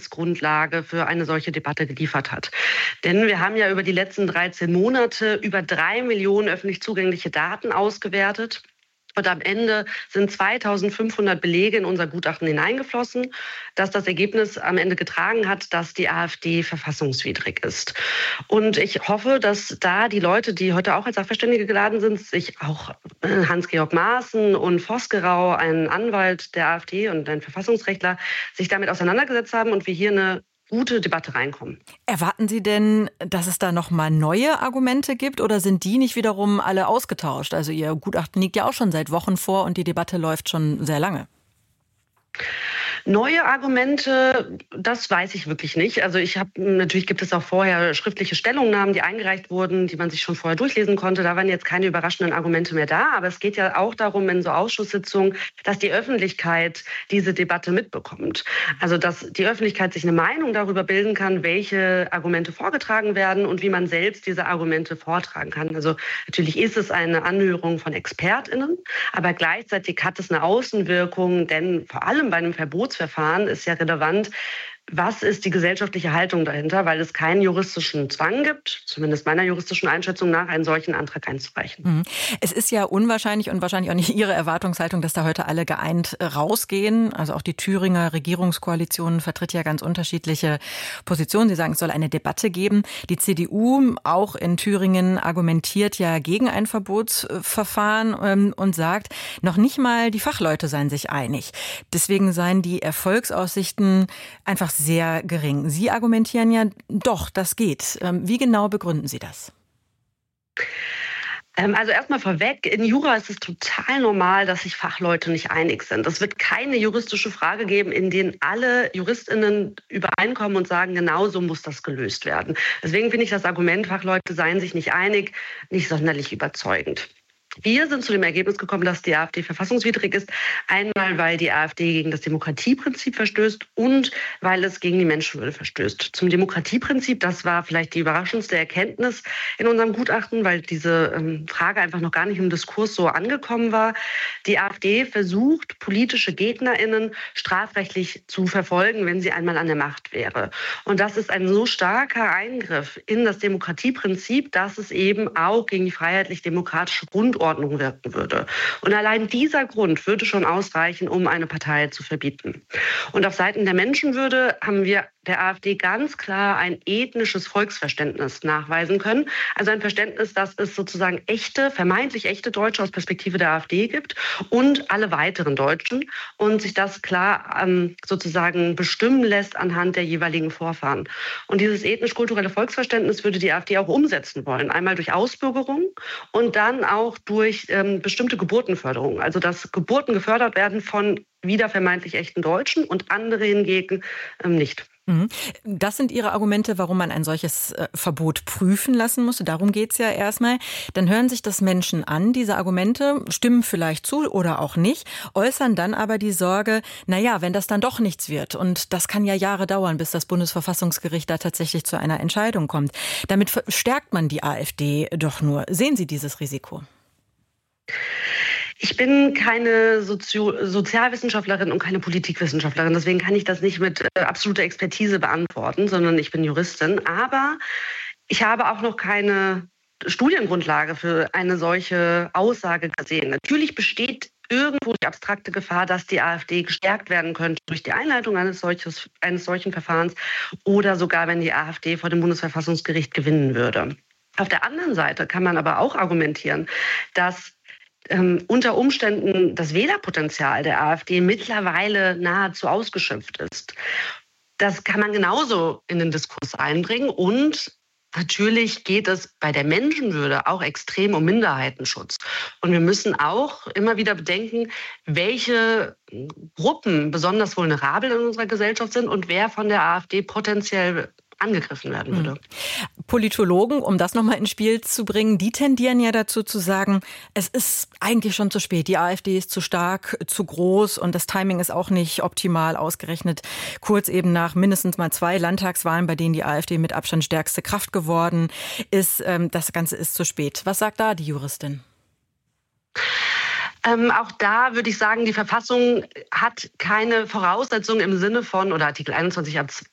Verfahrensgrundlage für eine solche Debatte geliefert hat. Denn wir haben ja über die letzten 13 Monate über 3 Millionen öffentlich zugängliche Daten ausgewertet. Und am Ende sind 2500 Belege in unser Gutachten hineingeflossen, dass das Ergebnis am Ende getragen hat, dass die AfD verfassungswidrig ist. Und ich hoffe, dass da die Leute, die heute auch als Sachverständige geladen sind, sich auch Hans-Georg Maaßen und Vosgerau, ein Anwalt der AfD und ein Verfassungsrechtler, sich damit auseinandergesetzt haben und wir hier eine gute Debatte reinkommen. Erwarten Sie denn, dass es da noch mal neue Argumente gibt oder sind die nicht wiederum alle ausgetauscht? Also Ihr Gutachten liegt ja auch schon seit Wochen vor und die Debatte läuft schon sehr lange. Neue Argumente, das weiß ich wirklich nicht. Also natürlich gibt es auch vorher schriftliche Stellungnahmen, die eingereicht wurden, die man sich schon vorher durchlesen konnte. Da waren jetzt keine überraschenden Argumente mehr da. Aber es geht ja auch darum in so Ausschusssitzungen, dass die Öffentlichkeit diese Debatte mitbekommt. Also dass die Öffentlichkeit sich eine Meinung darüber bilden kann, welche Argumente vorgetragen werden und wie man selbst diese Argumente vortragen kann. Also natürlich ist es eine Anhörung von ExpertInnen, aber gleichzeitig hat es eine Außenwirkung, denn vor allem bei einem Verbotsverfahren ist ja relevant, was ist die gesellschaftliche Haltung dahinter, weil es keinen juristischen Zwang gibt, zumindest meiner juristischen Einschätzung nach, einen solchen Antrag einzureichen. Es ist ja unwahrscheinlich und wahrscheinlich auch nicht Ihre Erwartungshaltung, dass da heute alle geeint rausgehen. Also auch die Thüringer Regierungskoalition vertritt ja ganz unterschiedliche Positionen. Sie sagen, es soll eine Debatte geben. Die CDU, auch in Thüringen, argumentiert ja gegen ein Verbotsverfahren und sagt, noch nicht mal die Fachleute seien sich einig. Deswegen seien die Erfolgsaussichten einfach sehr gering. Sie argumentieren ja, doch, das geht. Wie genau begründen Sie das? Also erstmal vorweg, in Jura ist es total normal, dass sich Fachleute nicht einig sind. Es wird keine juristische Frage geben, in denen alle JuristInnen übereinkommen und sagen, genau so muss das gelöst werden. Deswegen finde ich das Argument, Fachleute seien sich nicht einig, nicht sonderlich überzeugend. Wir sind zu dem Ergebnis gekommen, dass die AfD verfassungswidrig ist. Einmal, weil die AfD gegen das Demokratieprinzip verstößt und weil es gegen die Menschenwürde verstößt. Zum Demokratieprinzip, das war vielleicht die überraschendste Erkenntnis in unserem Gutachten, weil diese Frage einfach noch gar nicht im Diskurs so angekommen war. Die AfD versucht, politische GegnerInnen strafrechtlich zu verfolgen, wenn sie einmal an der Macht wäre. Und das ist ein so starker Eingriff in das Demokratieprinzip, dass es eben auch gegen die freiheitlich-demokratische Grundordnung wirken würde. Und allein dieser Grund würde schon ausreichen, um eine Partei zu verbieten. Und auf Seiten der Menschenwürde haben wir der AfD ganz klar ein ethnisches Volksverständnis nachweisen können. Also ein Verständnis, dass es sozusagen echte, vermeintlich echte Deutsche aus Perspektive der AfD gibt und alle weiteren Deutschen und sich das klar sozusagen bestimmen lässt anhand der jeweiligen Vorfahren. Und dieses ethnisch-kulturelle Volksverständnis würde die AfD auch umsetzen wollen. Einmal durch Ausbürgerung und dann auch durch bestimmte Geburtenförderung. Also dass Geburten gefördert werden von wieder vermeintlich echten Deutschen und andere hingegen nicht. Das sind Ihre Argumente, warum man ein solches Verbot prüfen lassen muss. Darum geht's ja erstmal. Dann hören sich das Menschen an. Diese Argumente stimmen vielleicht zu oder auch nicht, äußern dann aber die Sorge, naja, wenn das dann doch nichts wird. Und das kann ja Jahre dauern, bis das Bundesverfassungsgericht da tatsächlich zu einer Entscheidung kommt. Damit stärkt man die AfD doch nur. Sehen Sie dieses Risiko? Ich bin keine Sozialwissenschaftlerin und keine Politikwissenschaftlerin. Deswegen kann ich das nicht mit absoluter Expertise beantworten, sondern ich bin Juristin. Aber ich habe auch noch keine Studiengrundlage für eine solche Aussage gesehen. Natürlich besteht irgendwo die abstrakte Gefahr, dass die AfD gestärkt werden könnte durch die Einleitung eines solchen Verfahrens oder sogar, wenn die AfD vor dem Bundesverfassungsgericht gewinnen würde. Auf der anderen Seite kann man aber auch argumentieren, dass unter Umständen das Wählerpotenzial der AfD mittlerweile nahezu ausgeschöpft ist. Das kann man genauso in den Diskurs einbringen und natürlich geht es bei der Menschenwürde auch extrem um Minderheitenschutz. Und wir müssen auch immer wieder bedenken, welche Gruppen besonders vulnerabel in unserer Gesellschaft sind und wer von der AfD potenziell angegriffen werden würde. Politologen, um das nochmal ins Spiel zu bringen, die tendieren ja dazu zu sagen, es ist eigentlich schon zu spät. Die AfD ist zu stark, zu groß und das Timing ist auch nicht optimal ausgerechnet. Kurz eben nach mindestens mal 2 Landtagswahlen, bei denen die AfD mit Abstand stärkste Kraft geworden ist. Das Ganze ist zu spät. Was sagt da die Juristin? Auch da würde ich sagen, die Verfassung hat keine Voraussetzung im Sinne von, oder Artikel 21